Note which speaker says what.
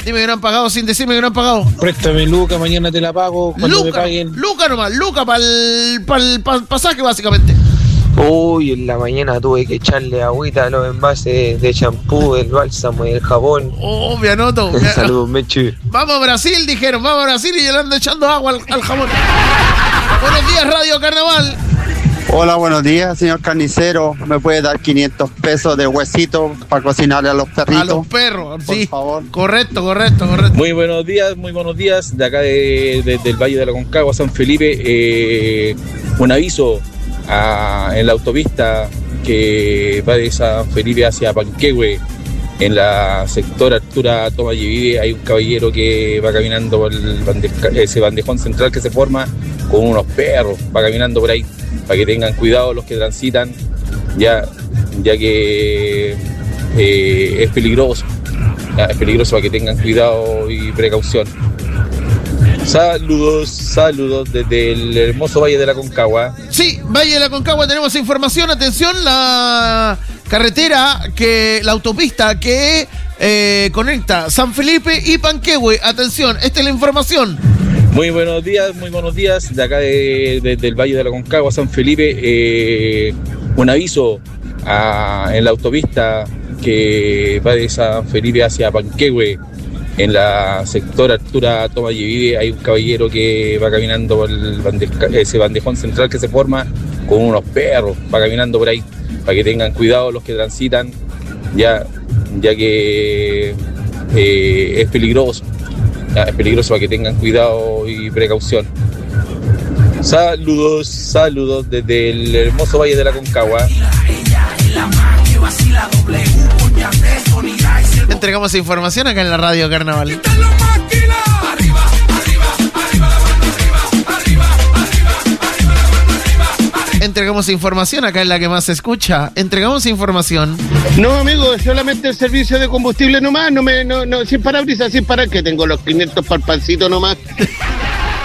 Speaker 1: Dime que no han pagado sin decirme que no han pagado.
Speaker 2: Préstame Luca, mañana te la pago cuando me paguen.
Speaker 1: Luca nomás, Luca para el pasaje básicamente.
Speaker 3: Uy, en la mañana tuve que echarle agüita a los envases de champú, del bálsamo y del jabón.
Speaker 1: Oh, me anoto.
Speaker 3: Saludos, Mechu.
Speaker 1: Vamos a Brasil, dijeron, vamos a Brasil y le ando echando agua al jabón. Buenos días, Radio Carnaval.
Speaker 4: Hola, buenos días, señor carnicero. ¿Me puede dar 500 pesos de huesito para cocinarle a los perritos?
Speaker 1: A los perros,
Speaker 4: por
Speaker 1: sí.
Speaker 4: favor.
Speaker 1: Correcto.
Speaker 2: Muy buenos días. De acá del Valle de la Concagua, San Felipe. Un aviso en la autopista que va de San Felipe hacia Panquehue. En la sector Artura Tomayevide hay un caballero que va caminando por ese bandejón central que se forma con unos perros. Va caminando por ahí, para que tengan cuidado los que transitan, ya que es peligroso. Es peligroso, para que tengan cuidado y precaución. Saludos desde el hermoso Valle de la Concagua.
Speaker 1: Sí, Valle de la Concagua, tenemos información. Atención, la carretera, la autopista que conecta San Felipe y Panquehue. Atención, esta es la información.
Speaker 2: Muy buenos días. De acá del Valle de la Concagua, San Felipe. Un aviso en la autopista que va de San Felipe hacia Panquehue. En la sector Artura Tomayevide hay un caballero que va caminando por ese bandejón central que se forma con unos perros. Va caminando por ahí, para que tengan cuidado los que transitan, ya que es peligroso. Es peligroso, para que tengan cuidado y precaución. Saludos desde el hermoso Valle de la Concagua.
Speaker 1: Entregamos información acá en la Radio Carnaval. Entregamos información acá en la que más se escucha. Entregamos información.
Speaker 5: No, amigo, solamente el servicio de combustible nomás. No, sin parabrisas, sin parar, que tengo los 500 para el pancito nomás.